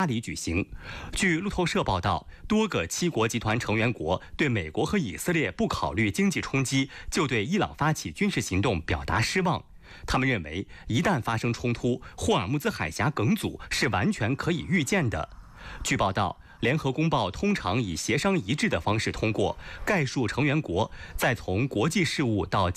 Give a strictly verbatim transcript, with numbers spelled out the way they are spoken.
巴黎举行。据路透社报道，多个七国集团成员国对美国和以色列不考虑经济冲击就对伊朗发起军事行动表达失望。他们认为，一旦发生冲突，霍尔木兹海峡梗阻是完全可以预见的。据报道，联合公报通常以协商一致的方式通过，概述成员国在从国际事务到